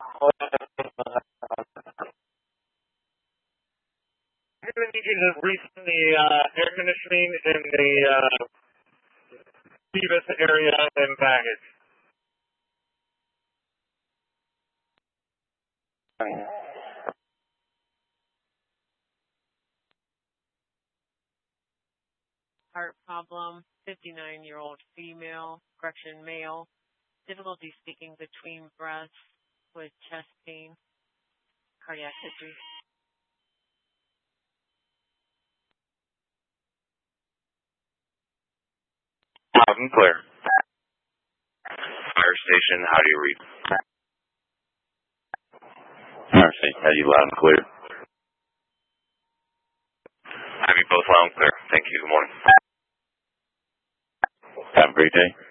I'm going to need you to reset the air conditioning in the Beavis area and baggage. Heart problem, 59-year-old female, correction male, difficulty speaking between breaths with chest pain, cardiac history. Loud and clear. Fire station, how do you read? Fire station, how do you loud and clear? Have you both loud and clear? Thank you, good morning. Have a great day.